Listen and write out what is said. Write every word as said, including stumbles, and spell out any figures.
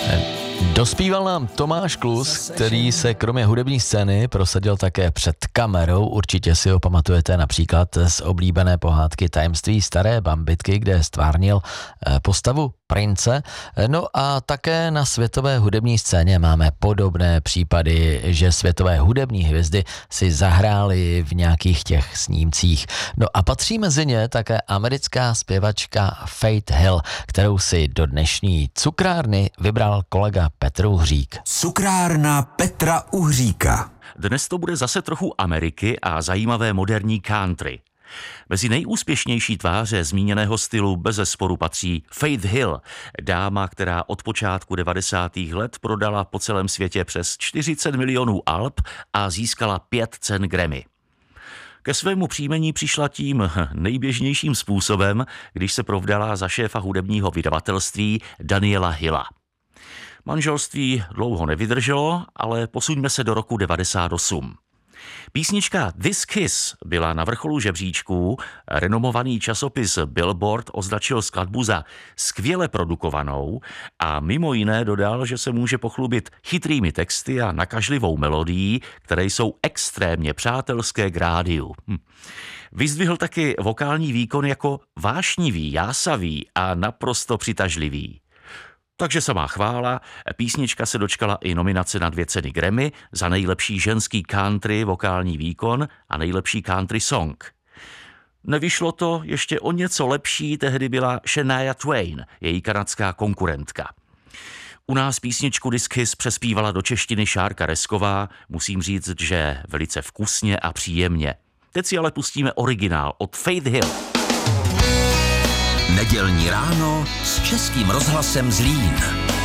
Dospíval nám Tomáš Klus, který se kromě hudební scény prosadil také před kamerou. Určitě si ho pamatujete například z oblíbené pohádky Tajemství staré Bambitky, kde stvárnil postavu prince. No a také na světové hudební scéně máme podobné případy, že světové hudební hvězdy si zahrály v nějakých těch snímcích. No a patří mezi ně také americká zpěvačka Faith Hill, kterou si do dnešní cukrárny vybral kolega Petr Uhřík. Cukrárna Petra Uhříka. Dnes to bude zase trochu Ameriky a zajímavé moderní country. Mezi nejúspěšnější tváře zmíněného stylu bezesporu patří Faith Hill, dáma, která od počátku devadesátých let prodala po celém světě přes čtyřicet milionů alb a získala pět cen Grammy. Ke svému příjmení přišla tím nejběžnějším způsobem, když se provdala za šéfa hudebního vydavatelství Daniela Hilla. Manželství dlouho nevydrželo, ale posuňme se do roku devadesát osm. Písnička This Kiss byla na vrcholu žebříčků, renomovaný časopis Billboard označil skladbu za skvěle produkovanou a mimo jiné dodal, že se může pochlubit chytrými texty a nakažlivou melodií, které jsou extrémně přátelské k rádiu. Hm. Vyzdvihl taky vokální výkon jako vášnivý, jásavý a naprosto přitažlivý. Takže samá chvála, písnička se dočkala i nominace na dvě ceny Grammy za nejlepší ženský country vokální výkon a nejlepší country song. Nevyšlo to, ještě o něco lepší tehdy byla Shania Twain, její kanadská konkurentka. U nás písničku This Kiss přespívala do češtiny Šárka Resková, musím říct, že velice vkusně a příjemně. Teď si ale pustíme originál od Faith Hill. Nedělní ráno s Českým rozhlasem Zlín.